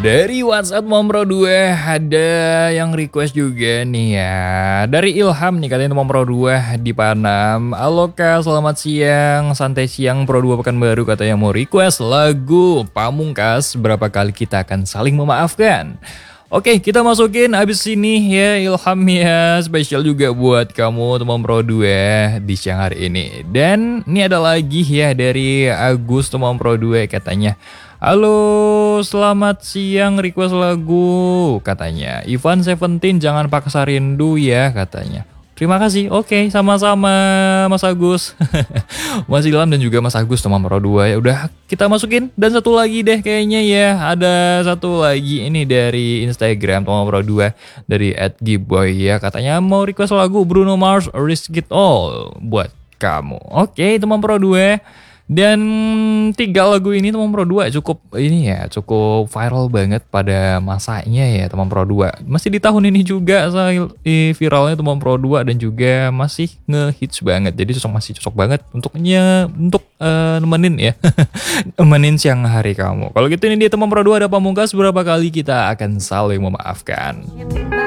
Dari WhatsApp Momro 2 ada yang request juga nih ya. Dari Ilham nih katanya Momro 2 di Panam. Halo Kak, selamat siang. Santai siang Pro 2 Pekanbaru katanya mau request lagu Pamungkas. Berapa kali kita akan saling memaafkan. Oke, kita masukin abis ini ya Ilham ya. Spesial juga buat kamu teman Pro 2 di siang hari ini. Dan ini ada lagi ya dari Agus teman Pro 2 katanya. Halo, selamat siang request lagu katanya. Ivan Seventeen jangan paksa rindu ya katanya. Terima kasih, oke sama-sama Mas Agus. Mas Ilham dan juga Mas Agus teman Pro 2 ya. Udah kita masukin dan satu lagi deh kayaknya ya. Ada satu lagi ini dari Instagram teman Pro 2 dari @giboy ya. Katanya mau request lagu Bruno Mars Risk It All buat kamu. Oke teman Pro 2. Dan 3 lagu ini teman Pro 2 cukup viral banget pada masanya ya teman Pro 2. Masih di tahun ini juga viralnya teman Pro 2 dan juga masih ngehits banget. Jadi masih cocok banget untuk nemenin ya. Nemenin siang hari kamu. Kalau gitu ini dia teman Pro 2 ada Pamungkas, berapa kali kita akan saling memaafkan.